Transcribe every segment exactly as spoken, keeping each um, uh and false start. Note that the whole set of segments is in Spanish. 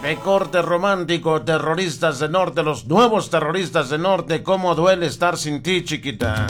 De corte romántico, terroristas del norte, los nuevos terroristas del norte, cómo duele estar sin ti, chiquita.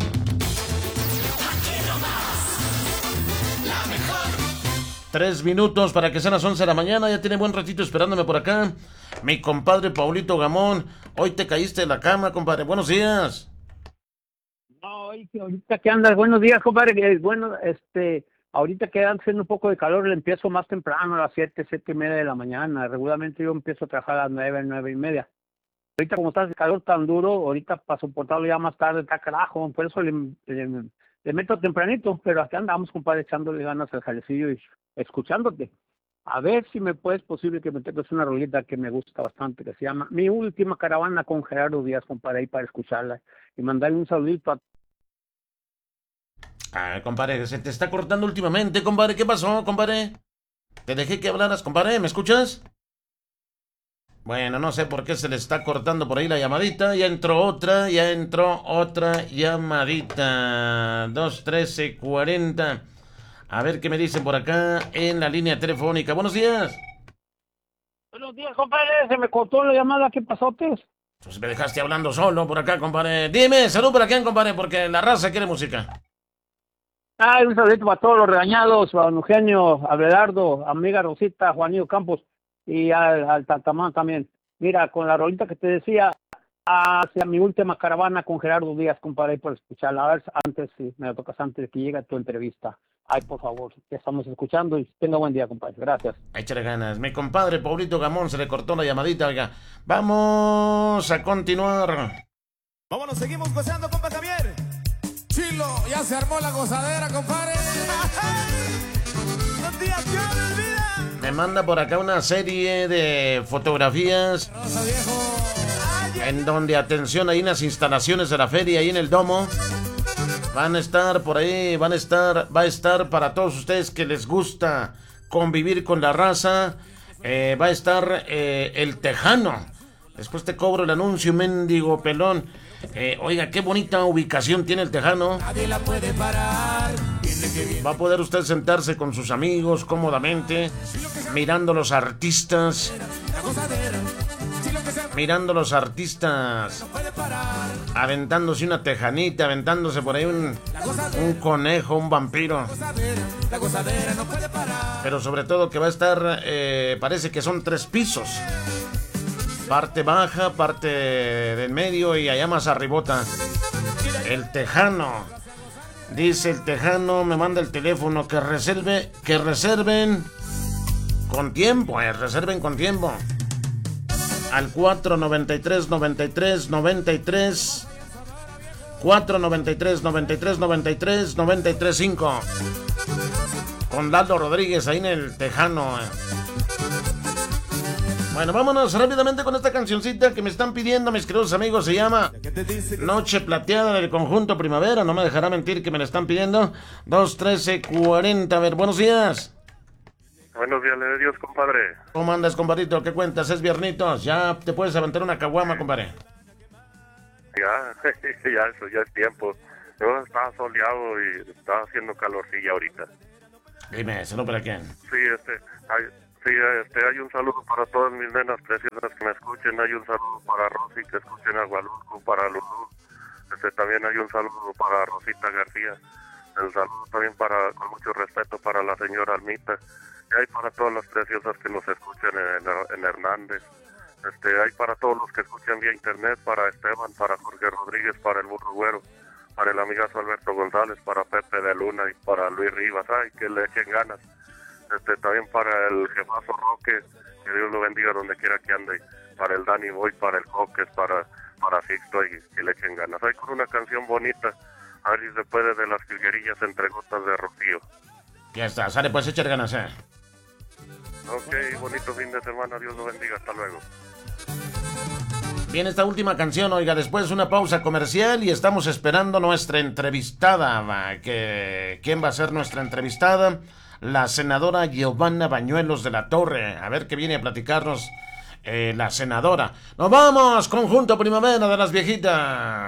Tres minutos para que sean las once de la mañana, ya tiene buen ratito esperándome por acá. Mi compadre Paulito Gamón, hoy te caíste de la cama, compadre, buenos días. No, hoy que ahorita que andas, buenos días, compadre, que bueno, este... Ahorita que anda haciendo un poco de calor, le empiezo más temprano, a las siete, siete y media de la mañana. Regularmente yo empiezo a trabajar a las nueve, nueve y media. Ahorita como está el calor tan duro, ahorita para soportarlo ya más tarde está carajo. Por eso le, le, le meto tempranito, pero aquí andamos, compadre, echándole ganas al jalecillo y escuchándote. A ver si me puedes posible que me tengas una rolita que me gusta bastante, que se llama Mi Última Caravana con Gerardo Díaz, compadre, ahí para escucharla. Y mandarle un saludito a... Ah, compadre, se te está cortando últimamente, compadre. ¿Qué pasó, compadre? Te dejé que hablaras, compadre. ¿Me escuchas? Bueno, no sé por qué se le está cortando por ahí la llamadita. Ya entró otra, ya entró otra llamadita. Dos trece cuarenta. A ver qué me dicen por acá en la línea telefónica. Buenos días. Buenos días, compadre. Se me cortó la llamada. ¿Qué pasó, pues? Pues me dejaste hablando solo por acá, compadre. Dime, salud por acá, compadre, porque la raza quiere música. Ay, un saludito para todos los regañados, a don Eugenio, Abelardo, amiga Rosita, Juanillo Campos y al, al Tatamán también. Mira, con la rolita que te decía, hacia Mi Última Caravana con Gerardo Díaz, compadre, por escucharla. A ver, antes, si me la tocas antes de que llegue tu entrevista. Ay, por favor, ya estamos escuchando y tenga buen día, compadre. Gracias. Échale ganas. Mi compadre Paulito Gamón se le cortó la llamadita, oiga. Vamos a continuar. Vámonos, seguimos gozando, compa Javier. Chilo, ya se armó la gozadera, compadre. Los días que no me olvidan. Me manda por acá una serie de fotografías en donde, atención, ahí en las instalaciones de la feria, ahí en el domo, van a estar por ahí, van a estar, va a estar para todos ustedes que les gusta convivir con la raza, eh, va a estar eh, el Tejano. Después te cobro el anuncio, mendigo pelón. Eh, oiga, qué bonita ubicación tiene el Tejano. Nadie la puede parar. Va a poder usted sentarse con sus amigos cómodamente, mirando los artistas, mirando los artistas, aventándose una tejanita, aventándose por ahí un, un conejo, un vampiro. Pero sobre todo que va a estar, eh, parece que son tres pisos. Parte baja, parte del medio y allá más arribota. El Tejano. Dice el Tejano, me manda el teléfono que reserve, que reserven con tiempo, eh, reserven con tiempo. Al cuatro noventa y tres, noventa y tres, noventa y tres. cuatro noventa y tres, noventa y tres, noventa y tres, noventa y tres cinco. Con Lalo Rodríguez ahí en el Tejano. Eh. Bueno, vámonos rápidamente con esta cancioncita que me están pidiendo mis queridos amigos. Se llama Noche Plateada del conjunto Primavera. No me dejará mentir que me la están pidiendo. Dos trece cuarenta. A ver, buenos días. Buenos días, le de Dios, compadre. ¿Cómo andas, compadrito? ¿Qué cuentas? Es viernitos. Ya te puedes aventar una caguama, compadre. Ya, ya, eso ya es tiempo. Yo estaba soleado y estaba haciendo calorcilla ahorita. Dime, ¿saludo para quién? Sí, este... Hay... Sí, este, hay un saludo para todas mis nenas preciosas que me escuchen. Hay un saludo para Rosy, que escuchen a Guadalupe, para Lulú. Este, también hay un saludo para Rosita García. El saludo también para, con mucho respeto, para la señora Almita. Y hay para todas las preciosas que nos escuchen en, en Hernández. Este, hay para todos los que escuchan vía internet, para Esteban, para Jorge Rodríguez, para el Burro Güero, para el amigazo Alberto González, para Pepe de Luna y para Luis Rivas. Ay, que le echen ganas. Este, también para el jefazo Roque, que Dios lo bendiga donde quiera que ande, para el Danny Boy, para el Coques, para, para Sixto, y que le echen ganas. Hay con una canción bonita, a ver si se puede, de Las Jilguerillas entre gotas de rocío. Ya está, sale pues, echar ganas, eh. Ok, bonito fin de semana, Dios lo bendiga, hasta luego. Bien, esta última canción, oiga, después una pausa comercial y estamos esperando nuestra entrevistada, va, que, ¿quién va a ser nuestra entrevistada? La senadora Giovanna Bañuelos de la Torre. A ver qué viene a platicarnos eh, la senadora. ¡Nos vamos! Conjunto Primavera de las Viejitas.